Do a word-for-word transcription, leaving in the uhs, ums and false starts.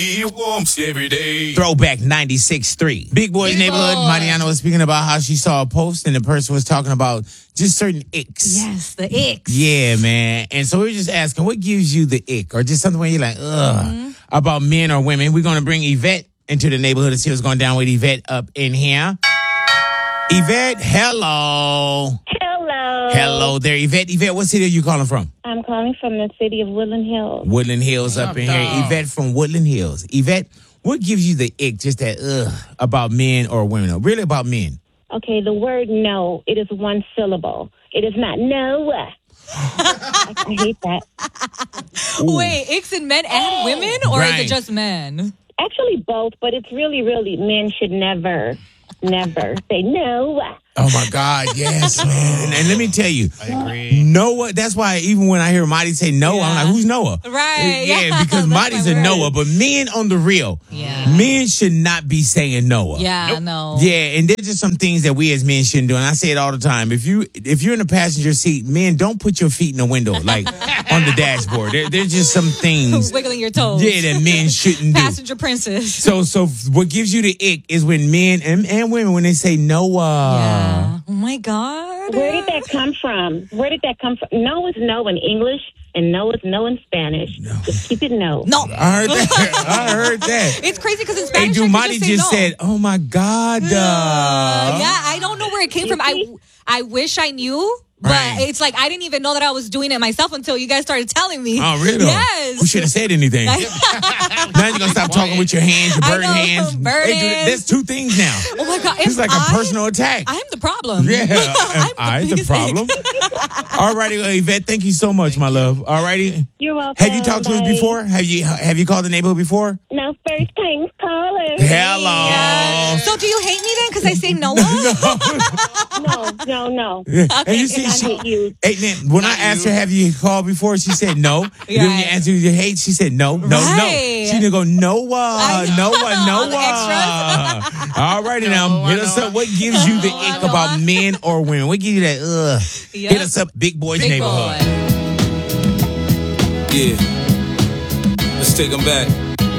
It warms every day. Throwback ninety-six point three. Big Boy's Big Neighborhood. Boy. Mariana was speaking about how she saw a post and the person was talking about just certain icks. Yes, the icks. Yeah, man. And so we're just asking, what gives you the ick? Or just something where you're like, ugh, Mm-hmm. about men or women. We're going to bring Yvette into the neighborhood to see what's going down with Yvette up in here. Yvette, hello. Hello. Hello there, Yvette. Yvette, what city are you calling from? I'm calling from the city of Woodland Hills. Woodland Hills up in here. Yvette from Woodland Hills. Yvette, what gives you the ick, just that ugh, about men or women? Or really about men? Okay, the word no, it is one syllable. It is not no. I, I hate that. Wait, icks in men and women, or is Right. it just men? Actually, both, but it's really, really, men should never, never say no. Oh my God, yes, man. And, and let me tell you, I agree. Noah, that's why even when I hear Marty say Noah, I'm Yeah. like, who's Noah? Right, Yeah, yeah. because That's Marty's my a word. Noah, but men on the real, Yeah. men should not be saying Noah. Yeah, no. Yeah, and there's just some things that we as men shouldn't do. And I say it all the time. If you if you're in the passenger seat, men, don't put your feet in the window, like on the dashboard. There, there's just some things Wiggling your toes. yeah, that men shouldn't do. Passenger princess. So so what gives you the ick is when men and, and women when they say Noah. Yeah. Oh my God. Where did that come from? Where did that come from? No is no in English, and no is no in Spanish. Just keep it no. No. I heard that. I heard that. It's crazy because in Hey, Spanish, I Dumati can just, just, say no. said, "Oh my God." Uh, Uh, yeah, I don't know where it came from. I, I wish I knew, but Right. it's like I didn't even know that I was doing it myself until you guys started telling me. Oh, really? Yes. Who should have said anything? now you're gonna stop talking with your hands, your I bird know, hands. bird Hey, dude, hands. There's two things now. Oh my God. It's am like a I- personal attack. I'm the problem. Yeah, I'm I the biggest problem. All righty, uh, Yvette, thank you so much, my love. All righty. You're welcome. Have you talked to us Bye. before? Have you have you called the neighborhood before? No, first time caller. Hello. Yeah. So do you hate me then because I say Noah? No, no, no. And you see, And I she, hate you. hey, then, when I asked her, have you called before? She said no. And then when you Right. answered your hate, she said no, no, no. Right. She didn't go Noah, I know. Noah, All the Noah. All righty now, hit us up. What gives you the Noah, ick about Noah. men or women? What gives you that ugh? Yep. Hit us up, Big Boys Big Neighborhood. boy. Yeah. Let's take them back.